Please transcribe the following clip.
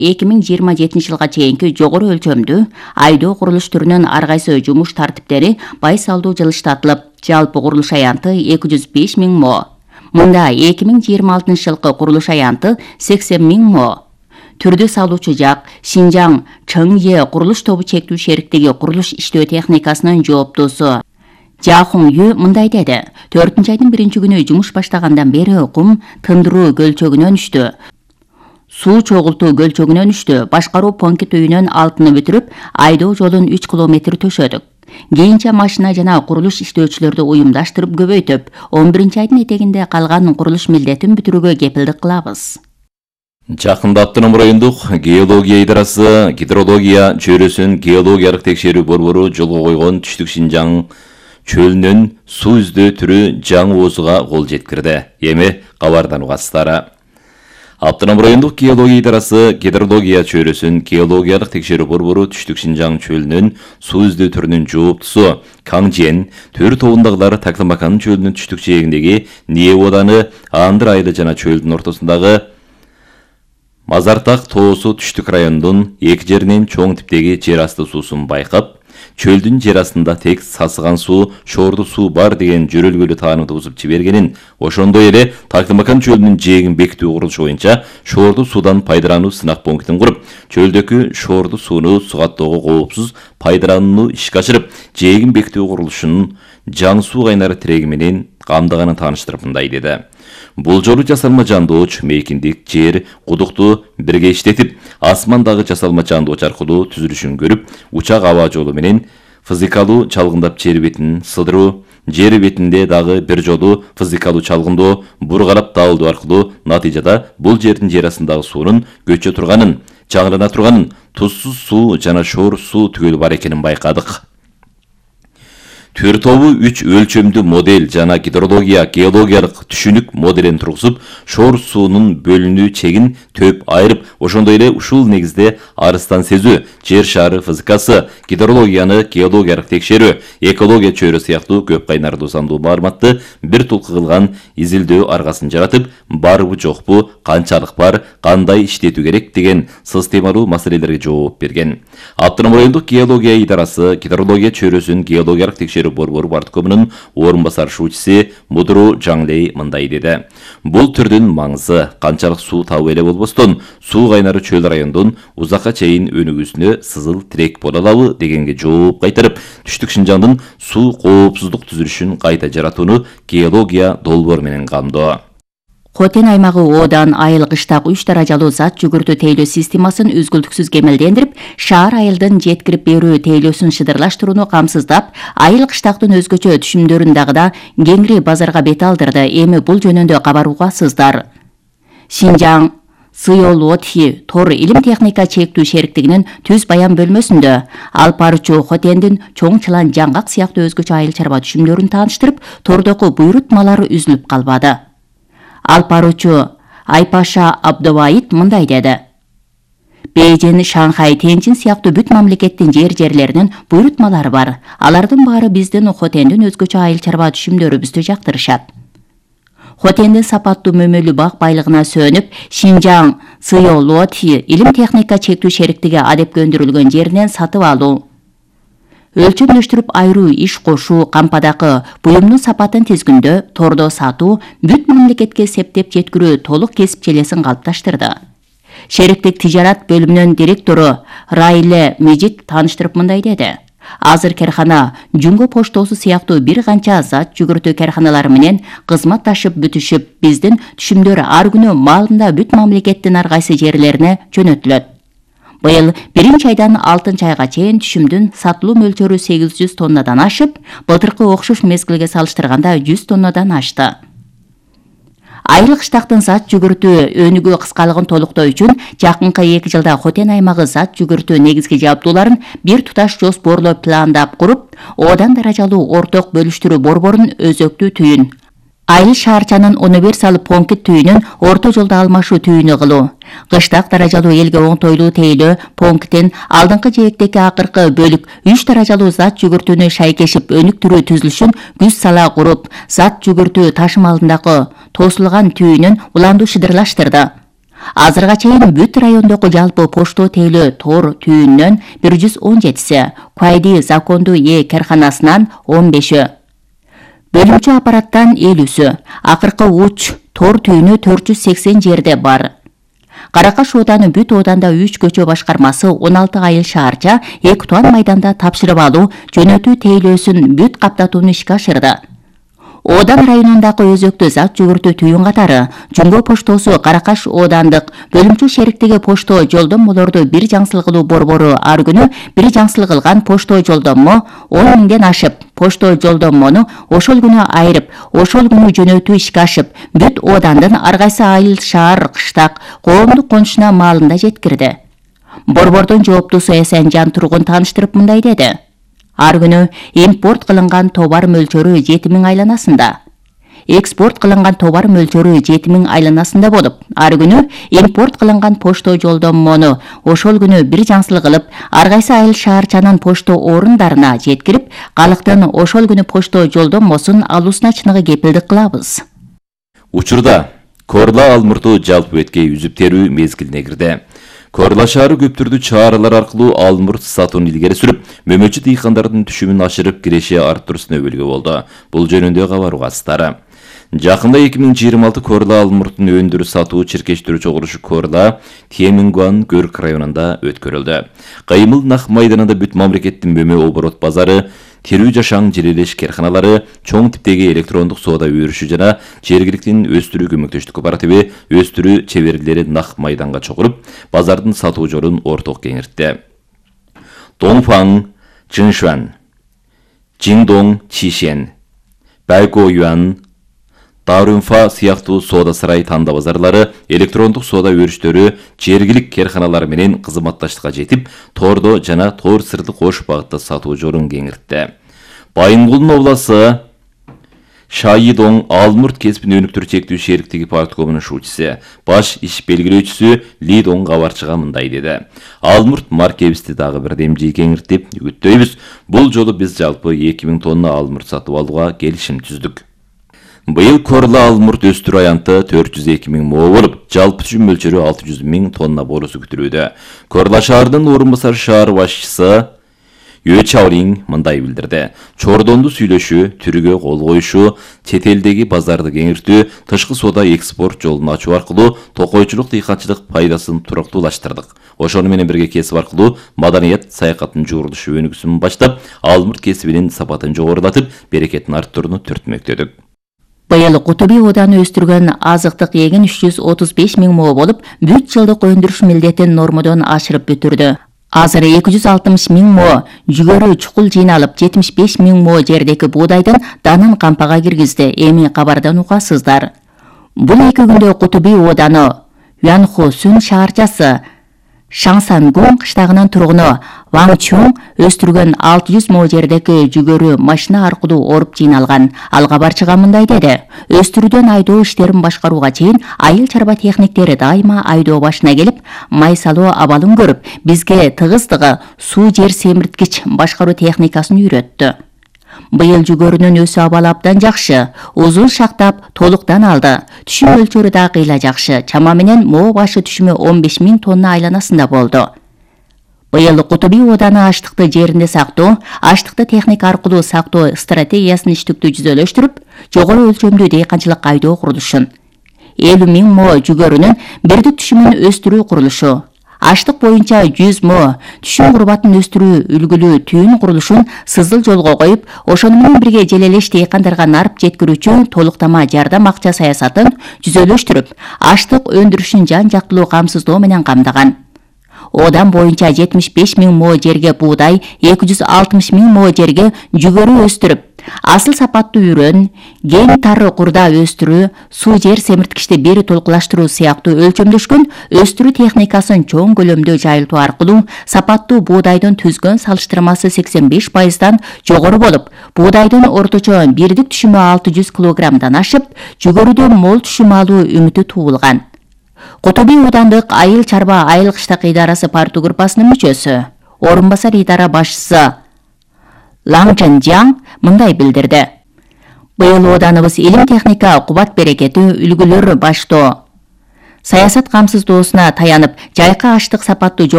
2027 жылга чейинки жогору өлчөмдүү айдоо курулуш түрүнүн ар кайсы жумуш тартиптери байсалдуу жылыштатылып, жалпы курулуш аянты 205 000 мо. Мында 2026 жылкы курулуш аянты 80 000 мо. Түрдү салуучу жак Шинжаң Чыңе курулуш тобу чектүү шериктиги курулуш иштөө техникасынын жооптуусу Жахун Ю мындай деди. 4-айдын 1-күнү жумуш баштагандан бери кум тындыруу көлчөгүнөн үштү. Суу чогултуу көлчөгүнөн үштү. Башкаруу пункт үйүнөн алтыны бүтүрүп, айдоо жолун 3 километр төшөдүк. Кийинче машина жана курулуш иштөөчүлөрдү уюмдаштырып көбөйтүп, 11-айдын этегинде калган курулуш милдетин бүтүрүүгө кепилдик кылабыз. Жакында Автоном райондук геология идарасы гидрология чөйрөсүн геологиялык текшерүү борбору жолго койгон Түштүк Шинжаң чөлүнөн суу издөө түрү жаңы оозуга кол жеткирди. Эми кабардан угасыздар. Автоном райондук геология идарасы гидрология чөйрөсүн геологиялык текшерүү борбору Түштүк Шинжаң чөлүнөн суу издөө түрүнүн жооптусу Каңжен төр тобундагылар Такламакан чөлүнүн түштүк жээгиндеги Нее оданы Андыр айылы жана чөлдүн ортосундагы Мазартак тоосу түштүк райондун эки жеринен чоң типтеги жер асты суусун байкап, чөлдүн жер астында тек сасыган суу, шоорду суу бар деген жөрөлгөлүү таанымды бузуп жибергенин, ошондой эле Такламакан чөлүнүн жээгин бекитүү курулушу боюнча шоорду суудан пайдалануу сынак пунктин куруп, чөлдөгү шоорду сууну сугаттоого коопсуз пайдаланууну ишке ашырып, жээгин бекитүү курулушунун жаңы суу кайнары тиреги менен камдаганын тааныштырып мындай деди. Бул жолу жасалма жандооч, мейкиндик, жер, кудукту бирге иштетип, асмандагы жасалма жандооч аркылуу түзүлүшүн көрүп, учак аба жолу менен физикалуу чалгындап жер бетин сыдыруу, жер бетинде дагы бир жолу физикалуу чалгындоо, бургалап даалдоо аркылуу натыйжада бул жердин жер астындагы суунун көчө турганын, жаңылана турганын, тузсуз суу жана шоор суу түгөл бар экенин байкадык. Төр тобу 3 өлчөмдүү модель жана гидрология геологиялык түшүнүк моделин тургузуп, шоор суунун бөлүнүү чегин төп айырып, ошондой эле ушул негизде арыстан сезүү, жер шары физикасы, гидрологияны геологиялык текшерүү, экология чөйрө сыяктуу көп кайнардуу сандуу маалыматты бир тулкы кылган изилдөө аргасын жаратып, барбы жокпу, канчалык бар, кандай иштетүү керек деген системалуу маселелерге жооп берген. Автоном райондук геология идарасы гидрология чөйрөсүн геологиялык текшерүү борбору барткомунун орун басар шуучусы Мудру Жаңлей мындай деди. Бул түрдүн маңызы канчалык суу табуу эле болбостон, суу кайнары чөл райондун узакка чейин өнүгүүсүнө сызыл тирек боло алабы дегенге жооп кайтарып, Түштүк Шинжаңдын суу коопсуздук түзүлүшүн кайта жаратууну геология долбоор менен камдоо. Хотен аймагы Одан айыл кыштак 3 даражалуу зат жүгүртүү тейлөө системасын үзгүлтүксүз кемелдендирип, шаар айылдын жеткирип берүү тейлөөсүн шыдырлаштырууну камсыздап, айыл кыштактын өзгөчө түшүмдөрүн дагы кеңири базарга бет алдырды. Эми бул жөнүндө кабар угасыздар. Шинжаң Сыйолотхи Тор илим техника чектүү шериктигинин түз баян бөлмөсүндө Алпарчу Хотендин чоң чылан жаңгак сыяктуу өзгөчө айыл чарба түшүмдөрүн тааныштырып, тордоку буйрутмалары үзүлүп калбады. Алпаручу Айпаша Абдовайт мындай деди. Бейжин, Шанхай, Тенчин сыяктуу бүт мамлекеттин жерлеринин буйрутмалары бар. Алардын баары биздин Хотендин өзгөчө айыл чарба түшүмдөрүбүздү жактырышат. Хотендин сапаттуу мөмөлүү бак байлыгына сөнүп, Шинжаң Сыйолотхи илим техника чектүү шериктиги адепке өндүрүлгөн жеринен сатып алуу, өлчөмдөштүрүп айруу иш кошуу, кампадакы буюмдун сапатын тизгиндөө, тордо сатуу, бүт мамлекетке септеп жеткирүү толук кесип желесин калыпташтырды. Шериктик тижарат бөлүмүнүн директору Райле Межит тааныштырып мындай деди. Азыр керхана Жунго поштосу сыяктуу бир канча зат жүгүртүү керханалары менен кызматташып бүтүшүп, биздин түшүмдөр ар күнү маалында бүт мамлекеттин ар кайсы жерлерине жөнөтүлөт. Быйыл 1-айдан 6-айга чейин түшүмдүн сатылуу мөлчөрү 800 тоннадан ашып, былтыркы окшош мезгилге салыштырганда 100 тоннадан ашты. Айыл кыштактын зат жүгүртүү өнүгүү кыскалыгын толуктоо үчүн жакынкы 2 жылда Хотен аймагы зат жүгүртүү негизги жабдууларын бир туташ жоспорлоо пландап куруп, Одан даражалуу орток бөлүштүрүү борборунун өзөктүү түйүн, айыл шаарчанын универсал пункт түйүнүн орто жолдо алмашуу түйүнү кылуу, кыштак даражалуу элге оңтойлуу тейлөө пунктин алдыңкы жээктеги акыркы бөлүк 3 даражалуу зат жүгүртүүнү шайкешип өнүктүрүү түзүлүшүн күз сала куруп, зат жүгүртүү ташымалындагы тосулган түйүнүн уланду шыдырлаштырды. Азырга чейин бүт райондогу жалпы поштоо тейлөө тор түйүннөн 117-си, Куайди законду Е карханасынан 15-ü, бөлүмчө аппараттан 50-сü, акыркы уч тор түйүнү 480 жерде бар. Каракаш ооданы бүт ооданда 3 көчө башкармасы 16 айыл шаарча 2 туан майданда тапшырып алуу жөнөтүү тейлөөсүн бүт каптатууну ишке ашырды. Оодан районундагы өзөктүү зат жүгүртүү түйүн катары Жумго поштосу Каракаш оодандык бөлүмчө шериктиги поштоо жолдоммолорду бир жаңсылгылуу борбору ар күнү бир жаңсылгылган поштоо жолдоммо 10 миңден ашып, поштоо жолдоммону ошол күнү айрып, ошол күнү жөнөтүү ишке ашып, бүт оодандын ар кайсы айыл, шаар, кыштак, коомдук конушуна маалында жеткирди. Борбордун жооптуусу Эсенжан Тургун тааныштырып мындай деди. Ар күнү импорт кылынган товар мөлчөрү 7000 айланасында. Экспорт кылынган товар мөлчөрү 7000 айланасында болуп, ар күнү импорт кылынган поштоо жолдоммону ошол күнү бир жаңсылык кылып, ар кайсы айыл шаарчанын поштоо орундарына жеткирип, калктын ошол күнү поштоо жолдоммосун алуусуна чыныгы кепилдик кылабыз. Учурда Корла Алмурту жалпы беткей үзүп терүү мезгилине кирди. Корла шаары көптүрдүү чаралар аркылуу Алмурт сатууну илгери сүрүп, мөмөчү дыйкандардын түшүмүн ашырып, киреше арттырууна өбөлгө болду. Бул жөнүндө кабар угасыздары. Жакында 2026 Корла Алмуртун өндүрүү сатуу чиркештирүү чогулушу Корла Темингуан Көрк районунда өткөрүлдү. Кайымыл нак майданында бүт мамлекеттин мөмө оборот базары, терүү жашаң желелеш керканалары, чоң типтеги электрондук соода өрүшү жана жергиликтин өстүрүү көмөктөштүк кооперативи өстүрүү чеберлери нак майданга чогулуп, базардын сатуу жолун орток кеңиртти. Дongфang, Чжиншуан, Жиңдоң, Чишен, Байгоюан, Дарунфа сыяктуу соода сарай танда базарлары, электрондук соода өрүштөрү жергилик керканалар менен кызматташтыкка жетип, тордо жана тор сырды кош багытта сатуу жолун кеңиртти. Байынгулдун обласы Шайидоң Алмурт кесипин өнүктүрүү чектүү шериктиги парткомунун шуучусу, баш иш белгилөөчүсү Лидоң кабарчыга мындай деди. Алмурт маркебизди дагы бир демжи кеңиртип үгүттөйбүз. Бул жолу биз жалпы 2000 тонна алмурт сатып алууга келишим түздүк. Быйыл Корла Алмурт өстүрүү аянты 402 000 мо болуп, жалпы түшүм мөлчөрү 600 000 тонна болуусу күтүлүүдө. Корла шаарынын орун басар шаар башчысы Чаурин мындай билдирди. Чордонду сүйлөшүү, түрүгө кол коюшу, чет элдеги базарды кеңиртүү, тышкы соода экспорт жолун ачуу аркылуу токойчулук дыйканчылык пайдасын туруктуулаштырдык. Ошону менен бирге кесип аркылуу маданият, саякаттын жуурулушу өнүгүүсүн баштап, Алмурт кесибинин сапатын жогорулатып, берекетин арттырууну түртмөктөдүк. Быйыл Кутуби ооданы өстүргөн азыктык эгин 335 000 мо болуп, бүт жылдык өндүрүш милдетин нормодон ашырып бүтүрдү. Азыр 260 000 мо жүгөрү чукул жыйналып, 75 000 мо жердеги буудайдын данын кампага киргизди. Эми кабардан угасыздар. Бул 2 күндө Кутуби ооданы Юанхосун шаарчасы Шаңсангун кыштагынын тургуну Ваң Чун өстүргөн 600 мо жердеги жүгөрү машина аркылуу оруп жыйналган. Ал кабарчыга мындай деди. Өстүрүүдөн айдоо иштерин башкарууга чейин айыл чарба техниктери дайыма айдоо башына келип, май салуу абалын көрүп, бизге тыгыздыгы суу жер семирткич башкаруу техникасын үйрөттү. Быйыл жүгөрүнүн өсүү абалы абдан жакшы, узун шактап толуктан алды. Түшүм мөлчөрү да кыйла жакшы. Чама менен мо башы түшүмү 15 000 тонна айланасында болду. Быйыл Кутуби ооданы аштыкты жеринде сактоо, аштыкты техника аркылуу сактоо стратегиясын иштиктүү жүзөлөштүрүп, жогору өлчөмдүү дыйканчылык айдоо курулушун, 50 000 мо жүгөрүнүн бирдик түшүмүн өстүрүү курулушу, аштык боюнча 100 мо түшүм курбатын өстүрүү үлгүлүү түйүн курулушун сызыл жолго коюп, ошону менен бирге желелеш дыйкандарга нарып жеткирүүчү толуктама жардам акча саясатын жүзөлөштүрүп, аштык өндүрүшүн жан жактылуу камсыздоо менен камдаган. Одан боюнча 75 000 мо жерге буудай, 260 000 мо жерге жүгөрү өстүрүп, асыл сапаттуу үрөн, ген тары курда өстүрүү, суу жер семирткичти бери толкулаштыруу сыяктуу өлчөмдөшкөн өстүрүү техникасын чоң көлөмдө жайылтуу аркылуу сапаттуу буудайдын түзгөн салыштырмасы 85%дан жогору болуп, буудайдын орточо бирдик түшүмү 600 килограммдан ашып, жүгөрүдөн мол түшүм алуу үмүтү туулган. Кутуби оодандык айыл чарба айыл кыштак идарасы парту группасынын мүчөсү, орун басар идара башчысы Лаң Чжанжаң мындай билдирди. Быйыл ооданыбыз илим техника, кубат берекети, үлгүлөр баштоо, Саясат камсыздоосуна таянып, жайкы аштык сапаттуу